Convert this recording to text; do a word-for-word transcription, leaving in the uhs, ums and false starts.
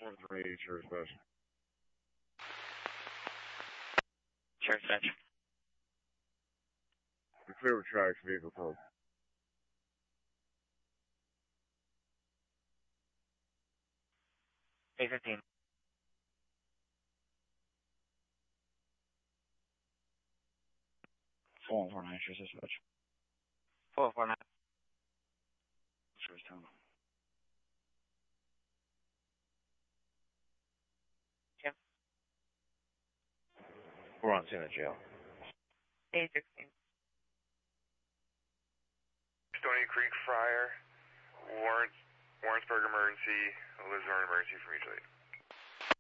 four three, Sheriff's Dispatch. Sheriff's Dispatch. The clear tracks, vehicle code. A fifteen. four one four nine, Sheriff's Dispatch. four four nine. Sheriff's Town. Jim. We're on scene at jail. A sixteen. Stony Creek Friar, Lawrence, Lawrenceburg emergency, Lisburn emergency from each lead.